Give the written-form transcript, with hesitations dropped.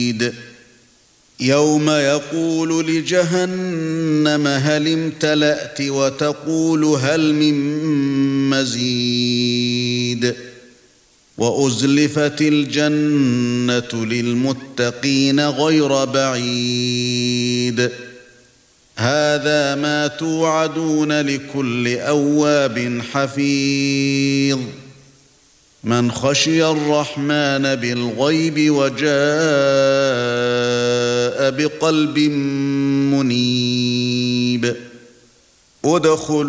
يوم يقول لجهنم هل امتلأت وتقول هل من مزيد وأزلفت الجنة للمتقين غير بعيد هذا ما توعدون لكل أواب حفيظ من خشي الرحمن بالغيب وجاء بقلب منيب ادخلوا